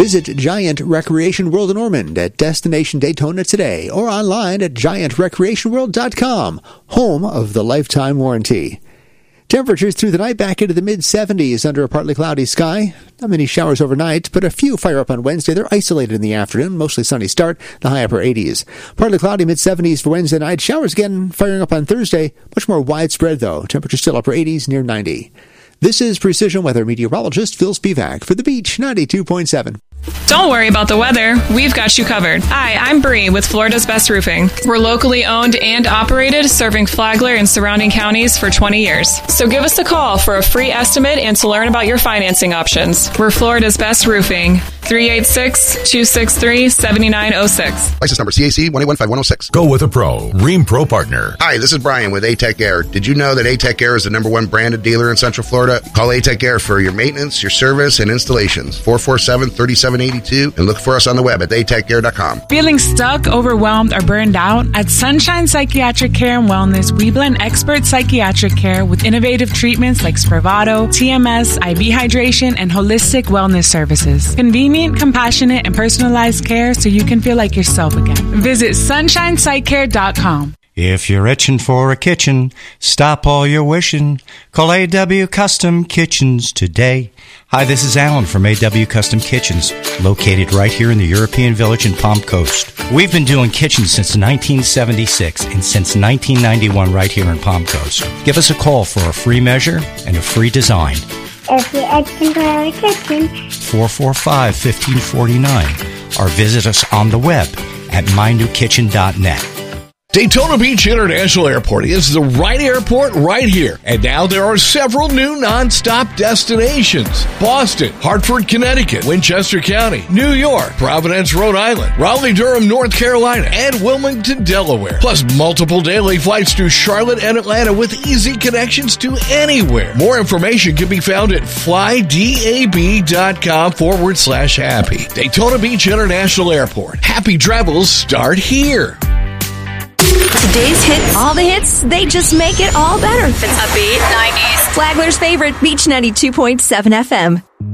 Visit Giant Recreation World in Ormond at Destination Daytona today or online at giantrecreationworld.com, home of the lifetime warranty. Temperatures through the night back into the mid-70s under a partly cloudy sky. Not many showers overnight, but a few fire up on Wednesday. They're isolated in the afternoon. Mostly sunny start. The high upper 80s. Partly cloudy mid-70s for Wednesday night. Showers again firing up on Thursday. Much more widespread, though. Temperature still upper 80s, near 90. This is Precision Weather meteorologist Phil Spivak for The Beach 92.7. Don't worry about the weather. We've got you covered. Hi, I'm Bree with Florida's Best Roofing. We're locally owned and operated, serving Flagler and surrounding counties for 20 years. So give us a call for a free estimate and to learn about your financing options. We're Florida's Best Roofing. 386-263-7906. License number CAC 1815106. Go with a pro. Rheem Pro Partner. Hi, this is Brian with A-Tech Air. Did you know that A-Tech Air is the #1 branded dealer in Central Florida? Call A-Tech Air for your maintenance, your service, and installations. 447-3782, and look for us on the web at atechair.com. Feeling stuck, overwhelmed, or burned out? At Sunshine Psychiatric Care and Wellness, we blend expert psychiatric care with innovative treatments like Spravato, TMS, IV hydration, and holistic wellness services. Convenient, compassionate, and personalized care so you can feel like yourself again. Visit sunshinepsychcare.com. If you're itching for a kitchen, stop all your wishing. Call AW Custom Kitchens today. Hi, this is Alan from AW Custom Kitchens, located right here in the European Village in Palm Coast. We've been doing kitchens since 1976 and since 1991 right here in Palm Coast. Give us a call for a free measure and a free design. If you're itching for a kitchen, 445-1549, or visit us on the web at mynewkitchen.net. Daytona Beach International Airport is the right airport right here. And now there are several new non-stop destinations. Boston, Hartford, Connecticut, Winchester County, New York, Providence, Rhode Island, Raleigh-Durham, North Carolina, and Wilmington, Delaware. Plus multiple daily flights to Charlotte and Atlanta with easy connections to anywhere. More information can be found at flydab.com/happy. Daytona Beach International Airport. Happy travels start here. Today's hits, all the hits, they just make it all better. It's upbeat, 90s. Flagler's favorite, Beach 92.7 FM.